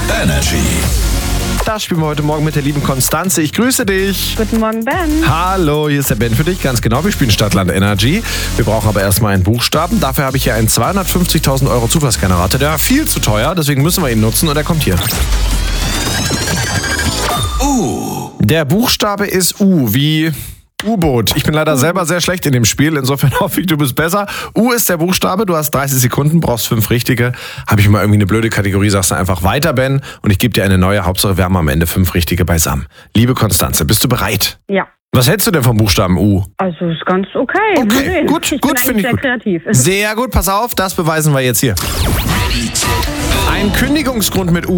Energy. Das spielen wir heute Morgen mit der lieben Konstanze. Ich grüße dich. Guten Morgen, Ben. Hallo, hier ist der Ben für dich. Ganz genau, wir spielen Stadtland Energy. Wir brauchen aber erstmal einen Buchstaben. Dafür habe ich hier einen 250.000 € Zufallsgenerator. Der war viel zu teuer, deswegen müssen wir ihn nutzen und er kommt hier. Der Buchstabe ist U, wie U-Boot. Ich bin leider selber sehr schlecht in dem Spiel, insofern hoffe ich, du bist besser. U ist der Buchstabe, du hast 30 Sekunden, brauchst 5 richtige. Habe ich mal irgendwie eine blöde Kategorie, sagst du einfach weiter, Ben, und ich gebe dir eine neue. Hauptsache, wir haben am Ende 5 richtige beisammen. Liebe Konstanze, bist du bereit? Ja. Was hältst du denn vom Buchstaben U? Also ist ganz okay. Mal Okay, sehen. gut, Ich bin finde ich sehr gut. kreativ. Sehr gut, pass auf, das beweisen wir jetzt hier. Ein Kündigungsgrund mit U